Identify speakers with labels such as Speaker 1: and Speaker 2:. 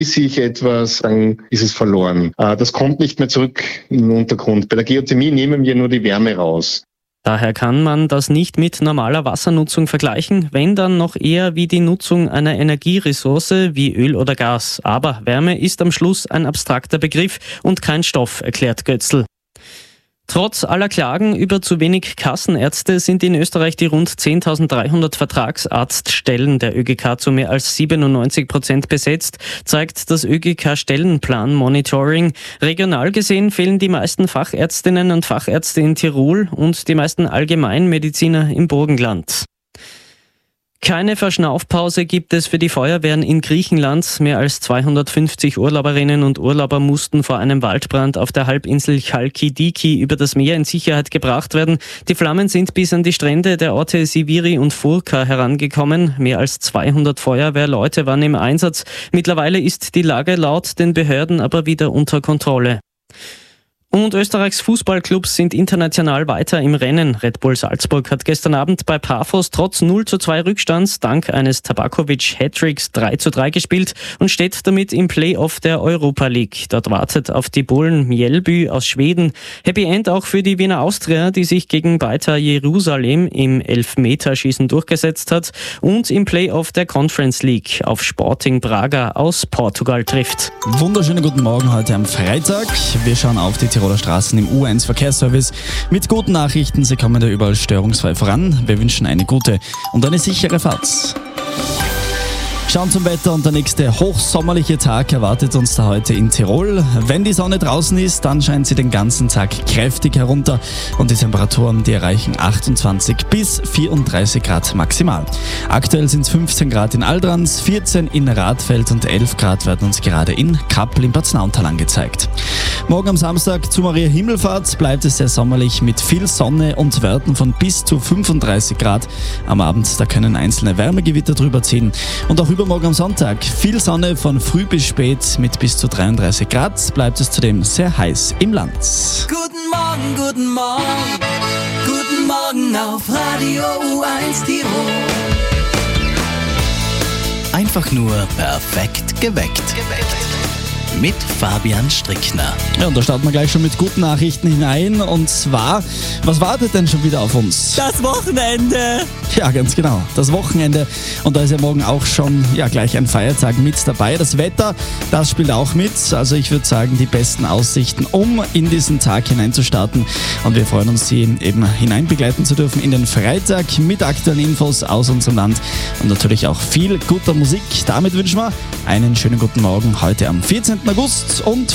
Speaker 1: sehe ich etwas, dann ist es verloren. Das kommt nicht mehr zurück in den Untergrund. Bei der Geothermie nehmen wir nur die Wärme raus.
Speaker 2: Daher kann man das nicht mit normaler Wassernutzung vergleichen, wenn dann noch eher wie die Nutzung einer Energieressource wie Öl oder Gas. Aber Wärme ist am Schluss ein abstrakter Begriff und kein Stoff, erklärt Götzl. Trotz aller Klagen über zu wenig Kassenärzte sind in Österreich die rund 10.300 Vertragsarztstellen der ÖGK zu mehr als 97% besetzt, zeigt das ÖGK-Stellenplan-Monitoring. Regional gesehen fehlen die meisten Fachärztinnen und Fachärzte in Tirol und die meisten Allgemeinmediziner im Burgenland. Keine Verschnaufpause gibt es für die Feuerwehren in Griechenland. Mehr als 250 Urlauberinnen und Urlauber mussten vor einem Waldbrand auf der Halbinsel Chalkidiki über das Meer in Sicherheit gebracht werden. Die Flammen sind bis an die Strände der Orte Siviri und Furka herangekommen. Mehr als 200 Feuerwehrleute waren im Einsatz. Mittlerweile ist die Lage laut den Behörden aber wieder unter Kontrolle. Und Österreichs Fußballclubs sind international weiter im Rennen. Red Bull Salzburg hat gestern Abend bei Paphos trotz 0:2 Rückstands dank eines Tabakovic-Hattricks 3:3 gespielt und steht damit im Playoff der Europa League. Dort wartet auf die Bullen Mjällby aus Schweden. Happy End auch für die Wiener Austria, die sich gegen Beitar Jerusalem im Elfmeterschießen durchgesetzt hat und im Playoff der Conference League auf Sporting Braga aus Portugal trifft.
Speaker 3: Wunderschönen guten Morgen heute am Freitag. Wir schauen auf die Tiroler Straßen im U1 Verkehrsservice mit guten Nachrichten. Sie kommen da überall störungsfrei voran. Wir wünschen eine gute und eine sichere Fahrt. Schauen zum Wetter und der nächste hochsommerliche Tag erwartet uns da heute in Tirol. Wenn die Sonne draußen ist, dann scheint sie den ganzen Tag kräftig herunter und die Temperaturen, die erreichen 28 bis 34 Grad maximal. Aktuell sind es 15 Grad in Aldrans, 14 in Radfeld und 11 Grad werden uns gerade in Kappel im Paznauntal angezeigt. Morgen am Samstag zu Maria Himmelfahrt bleibt es sehr sommerlich mit viel Sonne und Werten von bis zu 35 Grad. Am Abend, da können einzelne Wärmegewitter drüber ziehen. Und auch übermorgen am Sonntag viel Sonne von früh bis spät mit bis zu 33 Grad. Bleibt es zudem sehr heiß im Land.
Speaker 4: Guten Morgen, guten Morgen, guten Morgen auf Radio U1 Tirol.
Speaker 5: Einfach nur perfekt geweckt. Mit Fabian Strickner.
Speaker 3: Ja, und da starten wir gleich schon mit guten Nachrichten hinein. Und zwar, was wartet denn schon wieder auf uns?
Speaker 2: Das Wochenende!
Speaker 3: Ja, ganz genau, das Wochenende. Und da ist ja morgen auch schon gleich ein Feiertag mit dabei. Das Wetter, das spielt auch mit. Also ich würde sagen, die besten Aussichten, um in diesen Tag hineinzustarten. Und wir freuen uns, Sie eben hineinbegleiten zu dürfen in den Freitag mit aktuellen Infos aus unserem Land und natürlich auch viel guter Musik. Damit wünschen wir einen schönen guten Morgen heute am 14. August und